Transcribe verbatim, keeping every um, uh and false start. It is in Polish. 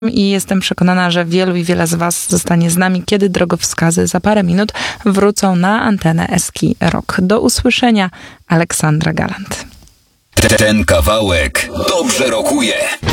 I jestem przekonana, że wielu i wiele z was zostanie z nami, kiedy drogowskazy za parę minut wrócą na antenę Eski Rock. Do usłyszenia, Aleksandra Galant. Ten kawałek dobrze rokuje.